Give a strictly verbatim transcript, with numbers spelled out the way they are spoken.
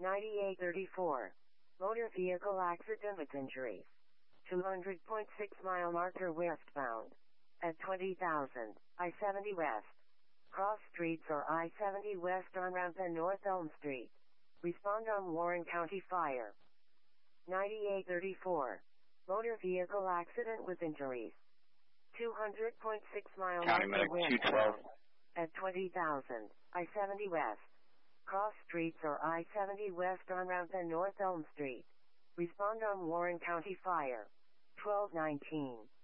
ninety-eight thirty-four. Motor vehicle accident with injuries. two hundred point six mile marker westbound. At twenty thousand, I seventy west. Cross streets or I seventy west on ramp and North Elm Street. Respond on Warren County Fire. ninety-eight thirty-four. Motor vehicle accident with injuries. two hundred point six mile County marker Medic two twelve. westbound. At twenty thousand, I seventy west. Cross streets or I seventy west on ramp and North Elm Street. Respond on Warren County Fire. twelve nineteen.